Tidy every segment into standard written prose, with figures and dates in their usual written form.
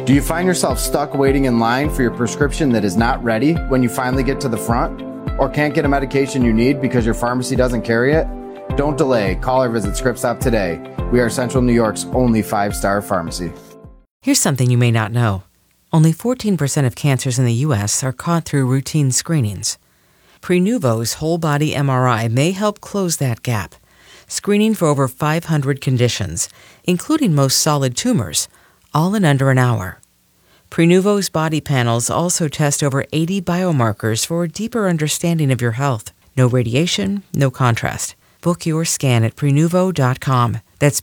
Do you find yourself stuck waiting in line for your prescription that is not ready when you finally get to the front? Or can't get a medication you need because your pharmacy doesn't carry it? Don't delay. Call or visit ScriptStop today. We are Central New York's only 5-star pharmacy. Here's something you may not know. Only 14% of cancers in the U.S. are caught through routine screenings. Prenuvo's whole-body MRI may help close that gap, screening for over 500 conditions, including most solid tumors, all in under an hour. Prenuvo's body panels also test over 80 biomarkers for a deeper understanding of your health. No radiation, no contrast. Book your scan at Prenuvo.com. That's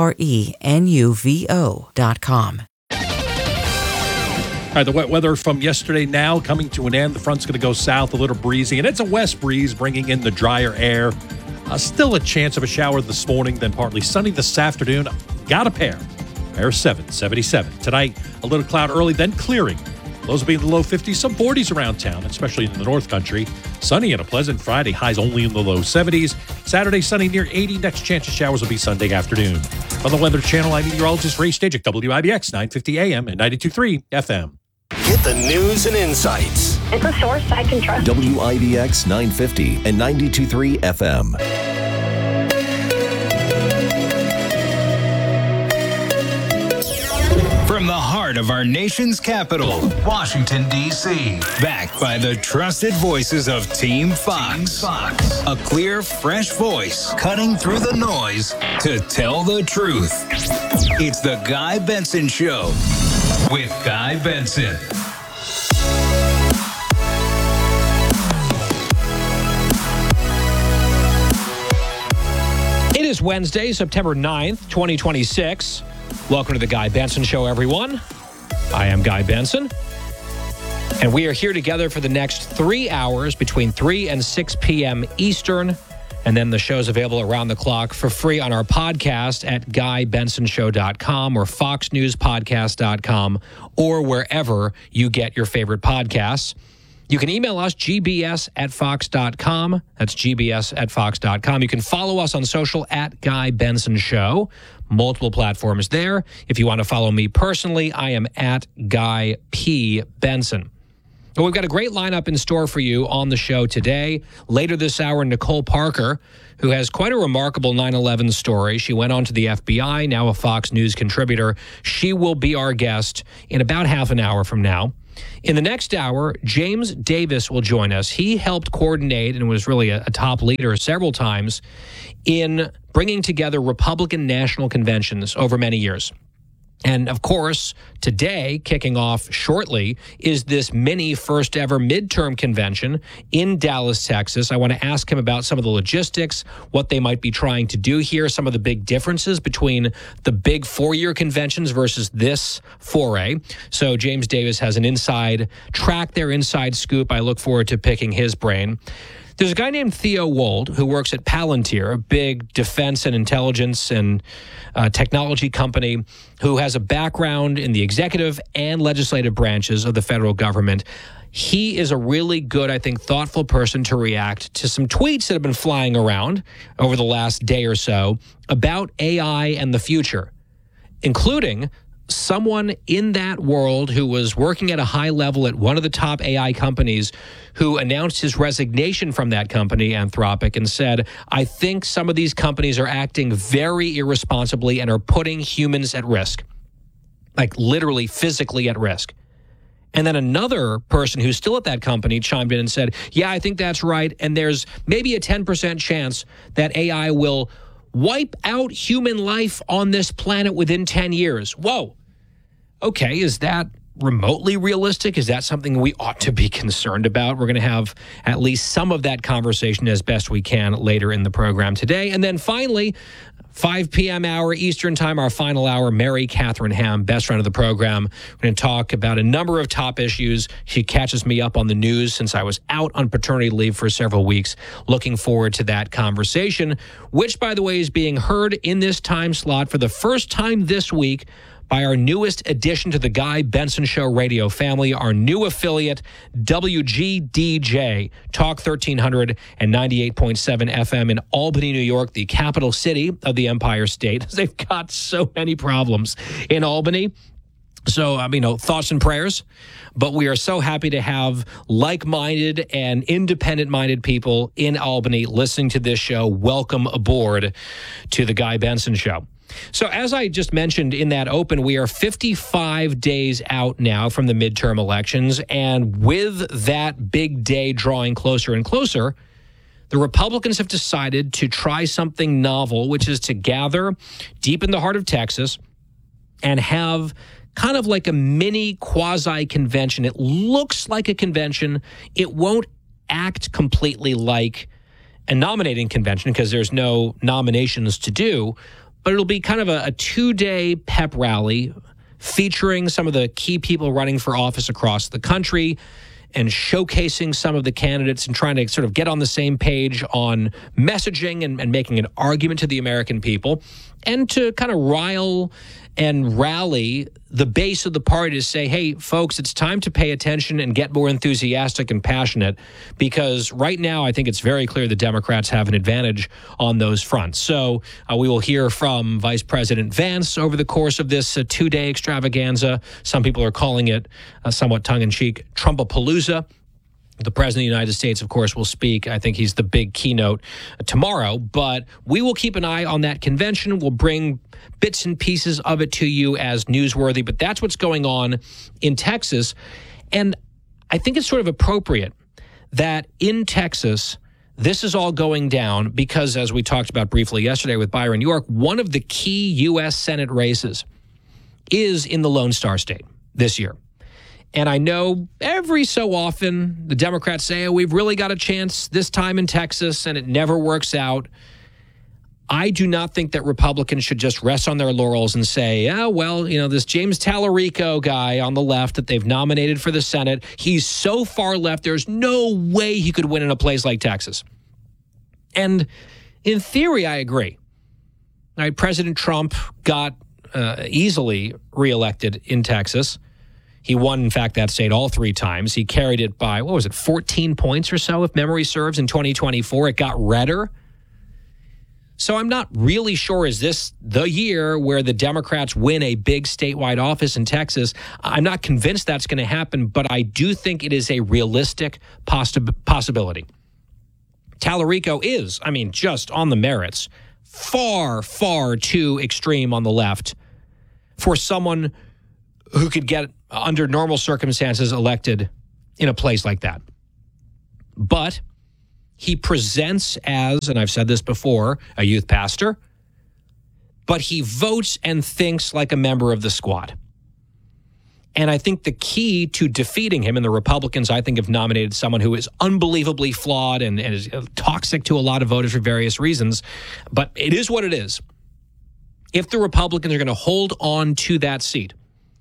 Prenuvo.com. All right, the wet weather from yesterday now coming to an end. The front's going to go south, a little breezy, and it's a west breeze bringing in the drier air. Still a chance of a shower this morning, then partly sunny this afternoon. Got a pair. Air 77. Tonight, a little cloud early, then clearing. Lows will be in the low 50s, some 40s around town, especially in the North Country. Sunny and a pleasant Friday, highs only in the low 70s. Saturday, sunny near 80. Next chance of showers will be Sunday afternoon. On the Weather Channel, I'm meteorologist Ray Stajic, WIBX 950 AM and 92.3 FM. Get the news and insights. It's a source I can trust. WIBX 950 and 92.3 FM. From the heart of our nation's capital, Washington, D.C., backed by the trusted voices of Team Fox. A clear, fresh voice cutting through the noise to tell the truth. It's the Guy Benson Show with Guy Benson. It is Wednesday, September 9th, 2026. Welcome to the Guy Benson Show, everyone. I am Guy Benson, and we are here together for the next 3 hours between 3 and 6 p.m. Eastern, and then the show's available around the clock for free on our podcast at GuyBensonShow.com or FoxNewsPodcast.com or wherever you get your favorite podcasts. You can email us, gbs@fox.com. That's gbs@fox.com. You can follow us on social at Guy Benson Show. Multiple platforms there. If you want to follow me personally, I am at Guy P. Benson. Well, we've got a great lineup in store for you on the show today. Later this hour, Nicole Parker, who has quite a remarkable 9/11 story. She went on to the FBI, now a Fox News contributor. She will be our guest in about half an hour from now. In the next hour, James Davis will join us. He helped coordinate and was really a top leader several times in bringing together Republican national conventions over many years. And of course, today, kicking off shortly, is this mini first ever midterm convention in Dallas, Texas. I want to ask him about some of the logistics, what they might be trying to do here, some of the big differences between the big 4-year conventions versus this foray. So James Davis has an inside track there, inside scoop. I look forward to picking his brain. There's a guy named Theo Wold who works at Palantir, a big defense and intelligence and technology company, who has a background in the executive and legislative branches of the federal government. He is a really good, I think, thoughtful person to react to some tweets that have been flying around over the last day or so about AI and the future, including someone in that world who was working at a high level at one of the top AI companies who announced his resignation from that company, Anthropic, and said, I think some of these companies are acting very irresponsibly and are putting humans at risk, like literally physically at risk. And then another person who's still at that company chimed in and said, yeah, I think that's right. And there's maybe a 10% chance that AI will wipe out human life on this planet within 10 years. Whoa. Okay, is that remotely realistic? Is that something we ought to be concerned about? We're going to have at least some of that conversation as best we can later in the program today. And then finally, 5 p.m. hour Eastern time, our final hour, Mary Catherine Ham, best friend of the program. We're going to talk about a number of top issues. She catches me up on the news since I was out on paternity leave for several weeks. Looking forward to that conversation, which, by the way, is being heard in this time slot for the first time this week by our newest addition to the Guy Benson Show radio family, our new affiliate, WGDJ, Talk 1300 and 98.7 FM in Albany, New York, the capital city of the Empire State. They've got so many problems in Albany. So, thoughts and prayers, but we are so happy to have like-minded and independent-minded people in Albany listening to this show. Welcome aboard to the Guy Benson Show. So as I just mentioned in that open, we are 55 days out now from the midterm elections, and with that big day drawing closer and closer, the Republicans have decided to try something novel, which is to gather deep in the heart of Texas and have kind of like a mini quasi-convention. It looks like a convention. It won't act completely like a nominating convention because there's no nominations to do, but it'll be kind of a 2-day pep rally featuring some of the key people running for office across the country and showcasing some of the candidates and trying to sort of get on the same page on messaging and making an argument to the American people, and to kind of rile and rally the base of the party to say, hey, folks, it's time to pay attention and get more enthusiastic and passionate, because right now I think it's very clear the Democrats have an advantage on those fronts. So we will hear from Vice President Vance over the course of this 2-day extravaganza. Some people are calling it, somewhat tongue-in-cheek, Trumpapalooza. The President of the United States, of course, will speak. I think he's the big keynote tomorrow. But we will keep an eye on that convention. We'll bring bits and pieces of it to you as newsworthy. But that's what's going on in Texas. And I think it's sort of appropriate that in Texas, this is all going down because, as we talked about briefly yesterday with Byron York, one of the key U.S. Senate races is in the Lone Star State this year. And I know every so often the Democrats say, oh, we've really got a chance this time in Texas, and it never works out. I do not think that Republicans should just rest on their laurels and say, oh, well, this James Tallarico guy on the left that they've nominated for the Senate, he's so far left, there's no way he could win in a place like Texas. And in theory, I agree. All right, President Trump got easily reelected in Texas. He won, in fact, that state all 3 times. He carried it by, 14 points or so, if memory serves, in 2024. It got redder. So I'm not really sure, is this the year where the Democrats win a big statewide office in Texas? I'm not convinced that's going to happen, but I do think it is a realistic possibility. Tallarico is, just on the merits, far, far too extreme on the left for someone who could get, under normal circumstances, elected in a place like that. But he presents as, and I've said this before, a youth pastor, but he votes and thinks like a member of the squad. And I think the key to defeating him, and the Republicans, I think, have nominated someone who is unbelievably flawed and is toxic to a lot of voters for various reasons, but it is what it is. If the Republicans are going to hold on to that seat,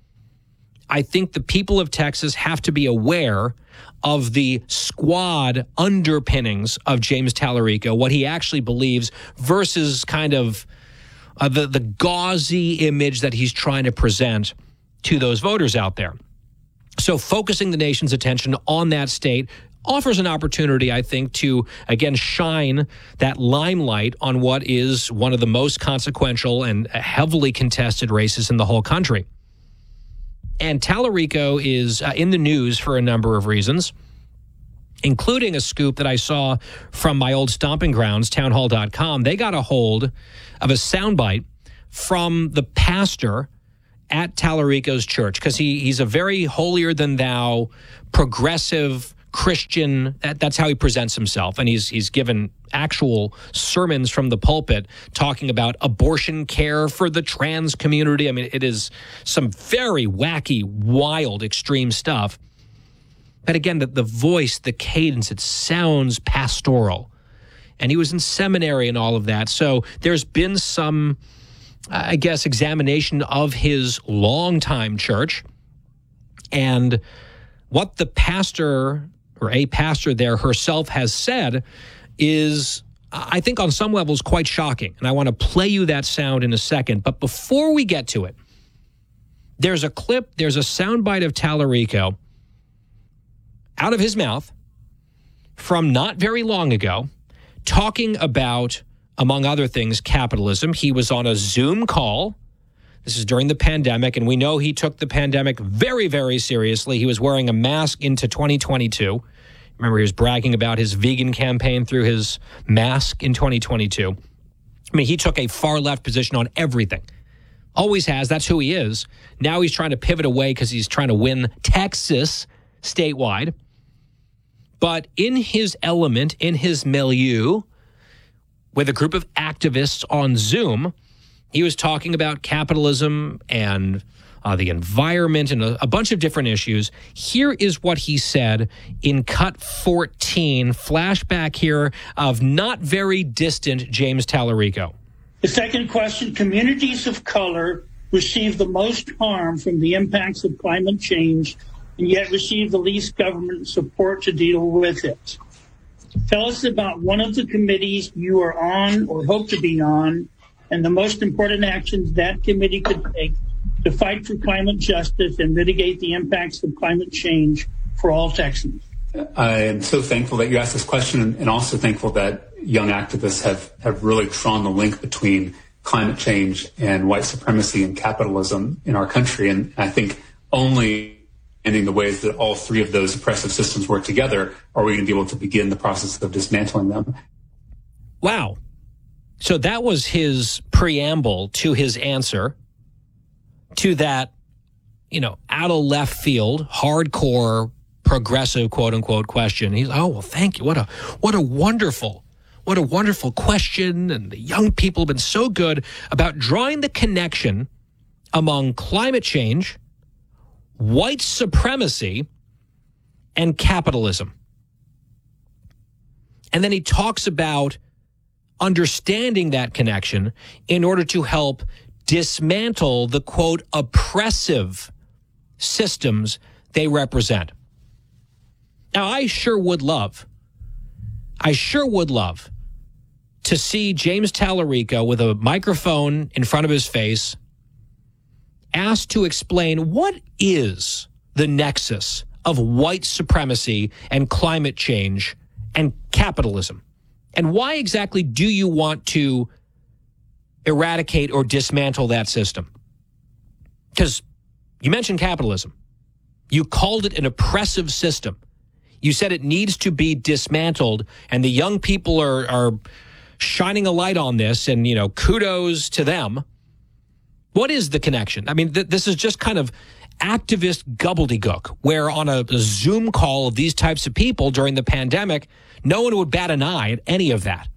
I think the people of Texas have to be aware of the squad underpinnings of James Tallarico, what he actually believes, versus kind of the gauzy image that he's trying to present to those voters out there. So focusing the nation's attention on that state offers an opportunity, I think, to, again, shine that limelight on what is one of the most consequential and heavily contested races in the whole country. And Tallarico is in the news for a number of reasons, including a scoop that I saw from my old stomping grounds, townhall.com. They got a hold of a soundbite from the pastor at Tallarico's church, because he's a very holier-than-thou, progressive Christian. That's how he presents himself. And he's given actual sermons from the pulpit talking about abortion care for the trans community. It is some very wacky, wild, extreme stuff. But again, the voice, the cadence, it sounds pastoral. And he was in seminary and all of that. So there's been some, I guess, examination of his longtime church. And what the pastor, or a pastor there herself, has said is, I think on some levels, quite shocking. And I want to play you that sound in a second. But before we get to it, there's a clip, there's a soundbite of Tallarico out of his mouth from not very long ago, talking about, among other things, capitalism. He was on a Zoom call This is during the pandemic, and we know he took the pandemic very, very seriously. He was wearing a mask into 2022. Remember, he was bragging about his vegan campaign through his mask in 2022. I mean, he took a far-left position on everything. Always has. That's who he is. Now he's trying to pivot away because he's trying to win Texas statewide. But in his element, in his milieu, with a group of activists on Zoom, he was talking about capitalism and the environment and a bunch of different issues. Here is what he said in cut 14, flashback here of not very distant James Tallarico. The second question, communities of color receive the most harm from the impacts of climate change and yet receive the least government support to deal with it. Tell us about one of the committees you are on or hope to be on and the most important actions that committee could take to fight for climate justice and mitigate the impacts of climate change for all Texans. I am so thankful that you asked this question and also thankful that young activists have really drawn the link between climate change and white supremacy and capitalism in our country. And I think only in the ways that all three of those oppressive systems work together are we going to be able to begin the process of dismantling them. Wow. So that was his preamble to his answer to that, out of left field, hardcore, progressive, quote unquote, question. He's, oh, well, thank you. What a wonderful question. And the young people have been so good about drawing the connection among climate change, white supremacy, and capitalism. And then he talks about understanding that connection in order to help dismantle the, quote, oppressive systems they represent. Now, I sure would love to see James Tallarico with a microphone in front of his face asked to explain what is the nexus of white supremacy and climate change and capitalism. And why exactly do you want to eradicate or dismantle that system? Because you mentioned capitalism. You called it an oppressive system. You said it needs to be dismantled, and the young people are shining a light on this, and, kudos to them. What is the connection? I mean, this is just kind of activist gobbledygook, where on a Zoom call of these types of people during the pandemic, no one would bat an eye at any of that.